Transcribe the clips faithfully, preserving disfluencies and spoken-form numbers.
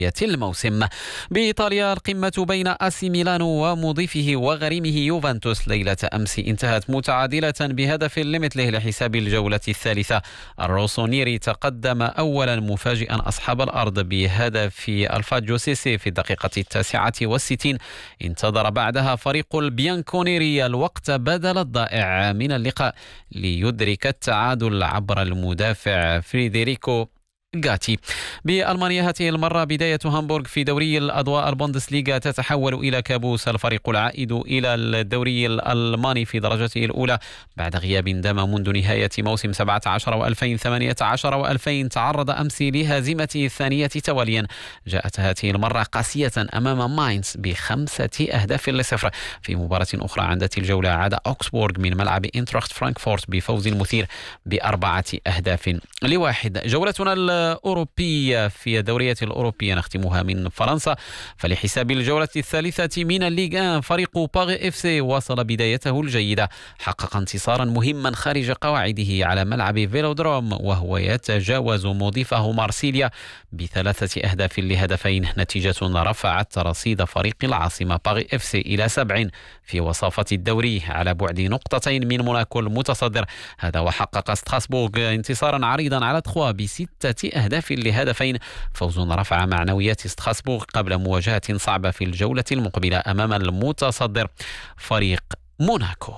الموسم. بإيطاليا القمة بين أسي ميلانو ومضيفه وغريمه يوفنتوس ليلة أمس انتهت متعادلة بهدف لمثله لحساب الجولة الثالثة. الروسونيري تقدم أولا مفاجئا أصحاب الأرض بهدف الفاجيو سيسي في الدقيقة التاسعة والستين. انتظر بعدها فريق البيانكونيري الوقت بدل الضائع من اللقاء ليدرك التعادل عبر المدافع فريدريكو غاتي. بألمانيا هذه المرة بداية هامبورغ في دوري الأضواء البوندسليغا تتحول إلى كابوس. الفريق العائد إلى الدوري الألماني في درجته الأولى بعد غياب دام منذ نهاية موسم سبعة عشر وألفين وثمانية عشر وألفين تعرض أمس لهزيمته الثانية تواليا. جاءت هذه المرة قاسية أمام ماينز بخمسة أهداف لصفر. في مباراة أخرى عندت الجولة عاد أوكسبورغ من ملعب إنتراخت فرانكفورت بفوز مثير بأربعة أهداف لواحد. جولتنا الأوروبية في الدورية الأوروبية نختمها من فرنسا، فلحساب الجولة الثالثة من الليغ فريق باغي اف سي واصل بدايته الجيدة. حقق انتصارا مهما خارج قواعده على ملعب فيلودروم وهو يتجاوز مضيفه مارسيليا بثلاثة أهداف لهدفين، نتيجة رفعت رصيد فريق العاصمة باغي اف سي إلى سبع في وصافة الدوري على بعد نقطتين من موناكو المتصدر. هذا وحقق ستراسبورغ انتصارا عريضا على تخوا بستة أهداف لهدفين. فوز رفع معنويات ستراسبورغ قبل مواجهة صعبة في الجولة المقبلة أمام المتصدر فريق موناكو.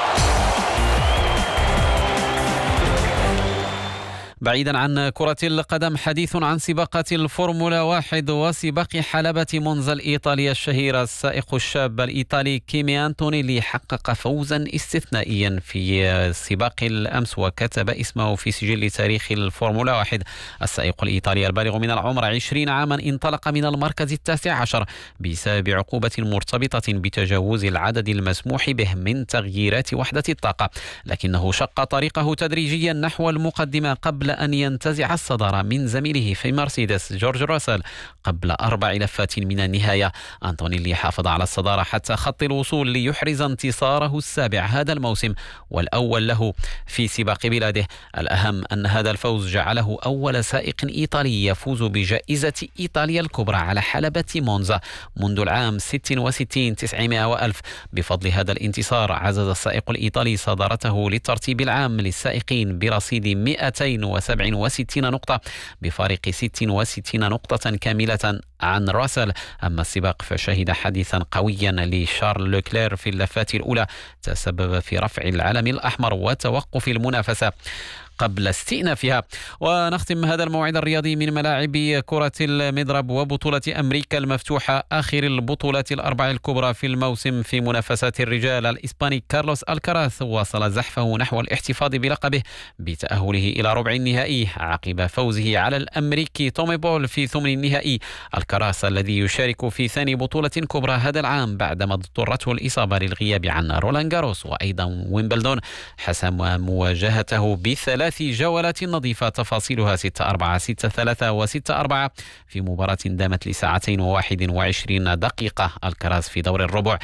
بعيدا عن كرة القدم حديث عن سباقات الفورمولا واحد وسباق حلبة مونزا الإيطالية الشهيرة. السائق الشاب الإيطالي كيمي أنتونيلي حقق فوزا استثنائيا في سباق الأمس وكتب اسمه في سجل تاريخ الفورمولا واحد. السائق الإيطالي البالغ من العمر عشرين عاما انطلق من المركز التاسع عشر بسبب عقوبة مرتبطة بتجاوز العدد المسموح به من تغييرات وحدة الطاقة، لكنه شق طريقه تدريجيا نحو المقدمة قبل أن ينتزع الصدارة من زميله في مرسيدس جورج راسل قبل أربع لفات من النهاية. أنتونيلي حافظ على الصدارة حتى خط الوصول ليحرز انتصاره السابع هذا الموسم والأول له في سباق بلاده. الأهم أن هذا الفوز جعله أول سائق إيطالي يفوز بجائزة إيطاليا الكبرى على حلبة مونزا منذ العام ستة وستين تسعمائة وألف. بفضل هذا الانتصار عزز السائق الإيطالي صدارته للترتيب العام للسائقين برصيد مئتين وسبعة وستين نقطة بفارق ستة وستين نقطة كاملة عن راسل. أما السباق فشهد حديثا قويا لشارل لوكلير في اللفات الأولى تسبب في رفع العلم الأحمر وتوقف المنافسة قبل استئنافها. ونختم هذا الموعد الرياضي من ملاعب كرة المضرب وبطولة أمريكا المفتوحة آخر البطولات الأربع الكبرى في الموسم. في منافسات الرجال الإسباني كارلوس الكراث واصل زحفه نحو الاحتفاظ بلقبه بتأهله إلى ربع النهائي عقب فوزه على الأمريكي تومي بول في ثمن النهائي. الكراث الذي يشارك في ثاني بطولة كبرى هذا العام بعدما اضطرته الإصابة للغياب عن رولان جاروس وأيضا ويمبلدون حسم مواجهته بثلاث جولات نظيفة تفاصيلها ستة أربعة ستة ثلاثة وستة أربعة في مباراة دامت لساعتين وواحد وعشرين دقيقة. الكراث في دور الربع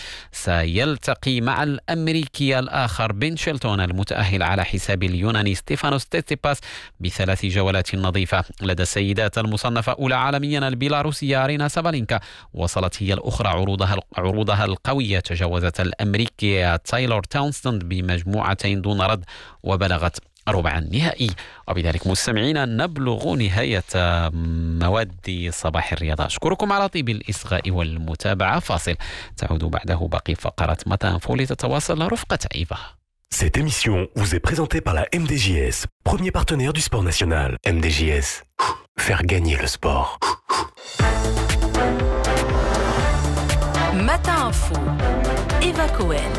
سيلتقي مع الأمريكي الآخر بن شيلتون المتأهل على حساب اليوناني ستيفانوس تيتيباس بثلاث جولات نظيفة. لدى السيدات المصنفة أولى عالميا البيلاروسية أرينا سابالينكا وصلت هي الأخرى عروضها عروضها القوية. تجاوزت الأمريكية تايلور تاونستند بمجموعتين دون رد وبلغت ربع النهائي. وبذلك مستمعين نبلغ نهاية مواد صباح الرياضة. أشكركم على طيب الإصغاء والمتابعة. فاصل تعود بعده باقي فقرات متى انفو لتتواصل رفقة إيفا. Cette émission vous est présentée par la M D J S, premier partenaire du sport national. M D J S, faire gagner le sport. Matin Info, Eva Cohen.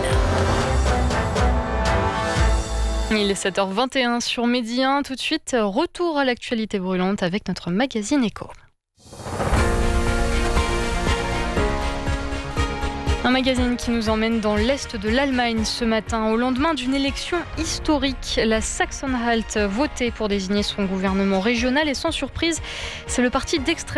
Il est sept heures vingt et un sur Midi un. Tout de suite, retour à l'actualité brûlante avec notre magazine Écho. Un magazine qui nous emmène dans l'est de l'Allemagne ce matin. Au lendemain d'une élection historique, la Sachsen-Anhalt votait pour désigner son gouvernement régional et sans surprise, c'est le parti d'extrême